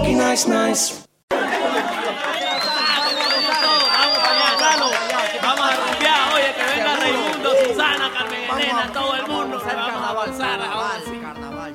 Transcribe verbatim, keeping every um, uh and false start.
Nice, nice, nice. Vamos a rumbear, oye, que venga Raimundo, Susana, Carmen Elena, todo el mundo, vamos a avanzar ahora sí.